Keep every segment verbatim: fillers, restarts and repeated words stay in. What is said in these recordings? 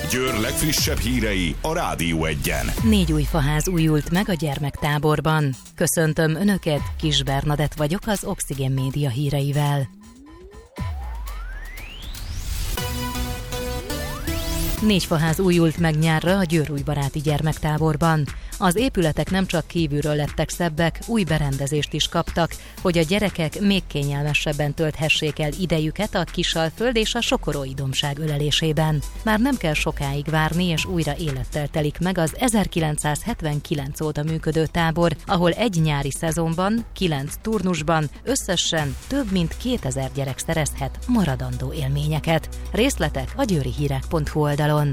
Győr legfrissebb hírei a Rádió Egyen. Négy új faház újult meg a gyermektáborban. Köszöntöm Önöket, Kis Bernadett vagyok az Oxigén Média híreivel. Négy faház újult meg nyárra a Győrújbaráti gyermektáborban. Az épületek nem csak kívülről lettek szebbek, új berendezést is kaptak, hogy a gyerekek még kényelmesebben tölthessék el idejüket a Kisalföld és a Sokorói dombság ölelésében. Már nem kell sokáig várni, és újra élettel telik meg az ezerkilencszázhetvenkilenc óta működő tábor, ahol egy nyári szezonban, kilenc turnusban összesen több mint kétezer gyerek szerezhet maradandó élményeket. Részletek a győrihírek pont hu oldalon.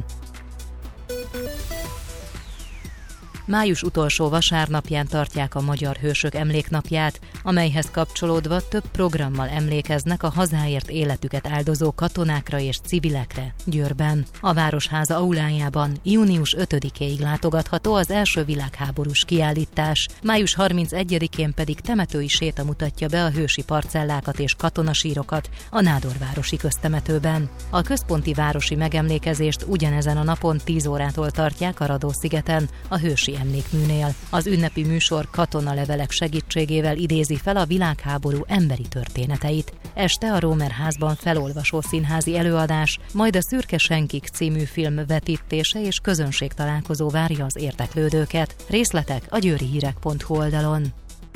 Május utolsó vasárnapján tartják a Magyar Hősök Emléknapját, amelyhez kapcsolódva több programmal emlékeznek a hazáért életüket áldozó katonákra és civilekre Győrben. A Városháza aulájában június ötödikéig látogatható az első világháborús kiállítás, május harmincegyedikén pedig temetői séta mutatja be a hősi parcellákat és katonasírokat a Nádorvárosi köztemetőben. A központi városi megemlékezést ugyanezen a napon tíz órától tartják a Radó-szigeten, a hősi emlékműnél. Az ünnepi műsor katonalevelek segítségével idézi fel a világháború emberi történeteit. Este a Rómerházban felolvasó színházi előadás, majd a Szürke Senkik című film vetítése és közönségtalálkozó várja az érdeklődőket. Részletek a győrihírek pont hu oldalon.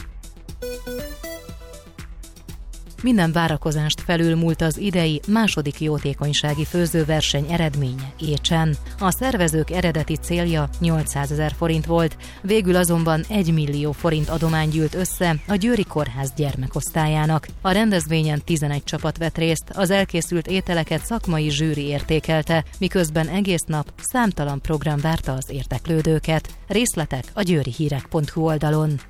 Minden várakozást felülmúlt az idei második jótékonysági főzőverseny eredménye Écsen. A szervezők eredeti célja nyolcszázezer forint volt, végül azonban egy millió forint adomány gyűlt össze a Győri Kórház gyermekosztályának. A rendezvényen tizenegy csapat vett részt, az elkészült ételeket szakmai zsűri értékelte, miközben egész nap számtalan program várta az érdeklődőket. Részletek a győrihírek pont hu oldalon.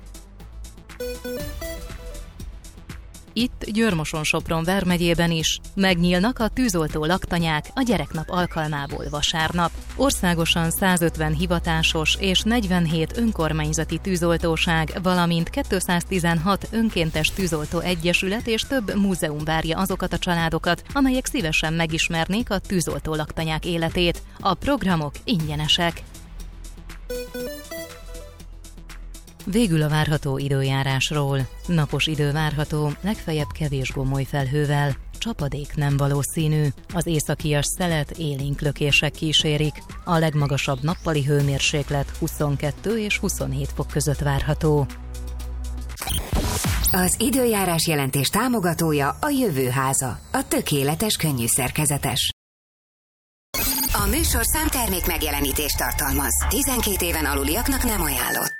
Itt Győr-Moson-Sopron vármegyében is megnyílnak a tűzoltó laktanyák a gyereknap alkalmából vasárnap. Országosan százötven hivatásos és negyvenhét önkormányzati tűzoltóság, valamint kétszáztizenhat önkéntes tűzoltó egyesület és több múzeum várja azokat a családokat, amelyek szívesen megismernék a tűzoltó laktanyák életét. A programok ingyenesek. Végül a várható időjárásról. Napos idő várható, legfeljebb kevés gomoly felhővel. Csapadék nem valószínű. Az északias szelet élénk lökések kísérik. A legmagasabb nappali hőmérséklet huszonkettő és huszonhét fok között várható. Az időjárás jelentés támogatója a Jövőháza, a tökéletes könnyű szerkezetes. A műsor számtermék megjelenítést tartalmaz. tizenkét éven aluliaknak nem ajánlott.